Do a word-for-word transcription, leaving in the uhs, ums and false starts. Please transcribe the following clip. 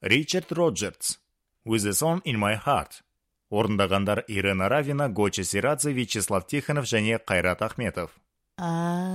Ричард Роджерс, With a Song in My Heart. Орындағандар Ирина Равина, Гоча Сирадзе, Вячеслав Тихонов және Қайрат Ахметов. А